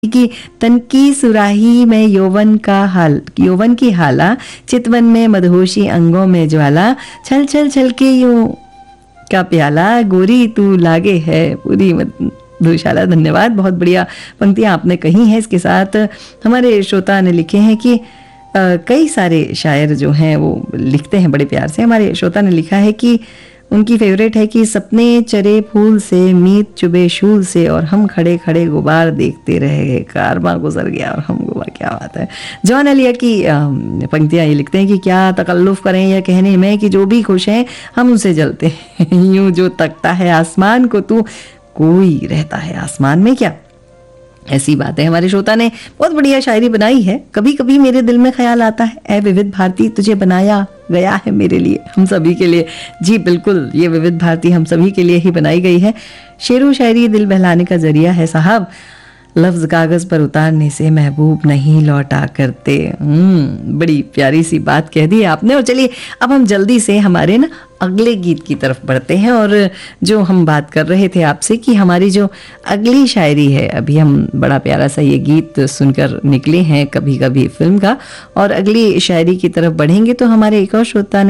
कि तन की सुराही में यौवन की हाला, चितवन में मदहोशी अंगों में ज्वाला, छल छल छल के यूं का प्याला, गोरी तू लागे है पूरी मधुशाला। धन्यवाद, बहुत बढ़िया पंक्तियां आपने कही हैं। इसके साथ हमारे श्रोता ने लिखे हैं कि कई सारे शायर जो हैं वो लिखते हैं बड़े प्यार से। हमारे श्रोता ने लिखा है कि उनकी फेवरेट है कि सपने चरे फूल से, मीत चुबे शूल से, और हम खड़े खड़े गुबार देखते रहे, कारवां गुजर गया और हम गुबार। क्या बात है। जॉन एलिया की पंक्तियां ये लिखते हैं कि क्या तकल्लुफ करें यह कहने में कि जो भी खुश हैं हम उनसे जलते हैं, यूं जो तकता है आसमान को तू, कोई रहता है आसमान में क्या। ऐसी बात है। हमारे श्रोता ने बहुत बढ़िया शायरी बनाई है। कभी कभी मेरे दिल में ख्याल आता है, ऐ विविध भारती तुझे बनाया गया है मेरे लिए, हम सभी के लिए। जी बिल्कुल, ये विविध भारती हम सभी के लिए ही बनाई गई है। शेरो शायरी दिल बहलाने का जरिया है साहब, लफ्ज कागज पर उतारने से महबूब नहीं लौटा करते। बड़ी प्यारी सी बात कह दी आपने। और चलिए अब हम जल्दी से हमारे ना अगले गीत की तरफ बढ़ते हैं। और जो हम बात कर रहे थे आपसे कि हमारी जो अगली शायरी है, अभी हम बड़ा प्यारा सा ये गीत सुनकर निकले हैं कभी कभी फिल्म का, और अगली शायरी की तरफ बढ़ेंगे तो हमारे एक और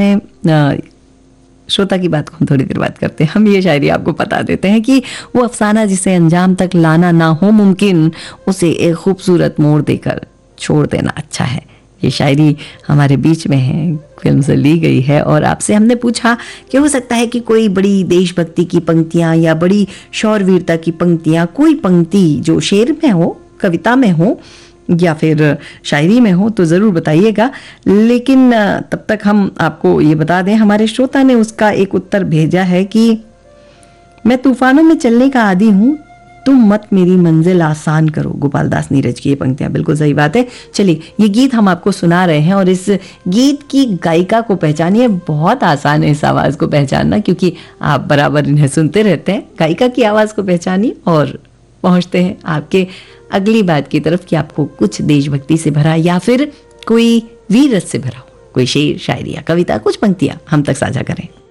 श्रोता की बात को हम थोड़ी देर बात करते हैं। हम ये शायरी आपको बता देते हैं कि वो अफसाना जिसे अंजाम तक लाना ना हो मुमकिन, उसे एक खूबसूरत मोड़ देकर छोड़ देना अच्छा है। ये शायरी हमारे बीच में है, फिल्म से ली गई है। और आपसे हमने पूछा कि हो सकता है कि कोई बड़ी देशभक्ति की पंक्तियां या बड़ी शौरवीरता की पंक्तियां, कोई पंक्ति जो शेर में हो, कविता में हो या फिर शायरी में हो, तो ज़रूर बताइएगा। लेकिन तब तक हम आपको ये बता दें, हमारे श्रोता ने उसका एक उत्तर भेजा है कि मैं तूफानों में चलने का आदी हूँ, तुम मत मेरी मंजिल आसान करो। गोपाल दास नीरज की ये पंक्तियां, बिल्कुल सही बात है। चलिए ये गीत हम आपको सुना रहे हैं और इस गीत की गायिका को पहचानिए। बहुत आसान है इस आवाज़ को पहचानना, क्योंकि आप बराबर इन्हें सुनते रहते हैं। गायिका की आवाज़ को पहचानिए और पहुंचते हैं आपके अगली बात की तरफ कि आपको कुछ देशभक्ति से भरा या फिर कोई वीर रस से भरा हो, कोई शेर, शायरी या कविता, कुछ पंक्तियां हम तक साझा करें।